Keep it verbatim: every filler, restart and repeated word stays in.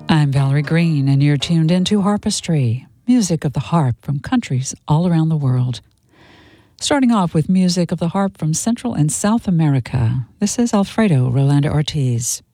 I'm Valerie Green, and you're tuned into Harpistry, music of the harp from countries all around the world. Starting off with music of the harp from Central and South America, this is Alfredo Rolando Ortiz.